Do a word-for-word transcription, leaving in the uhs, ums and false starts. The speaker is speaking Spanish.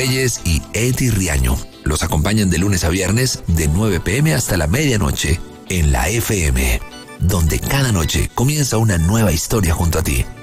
Reyes y Eti Riaño. Los acompañan de lunes a viernes de nueve pm hasta la medianoche en la F M, donde cada noche comienza una nueva historia junto a ti.